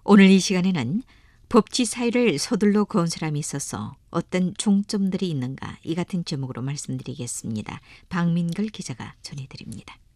오늘 이 시간에는 법치 사회를 서둘러 건설함에 있어서 어떤 종점들이 있는가 이 같은 제목으로 말씀드리겠습니다. 박민글 기자가 전해드립니다.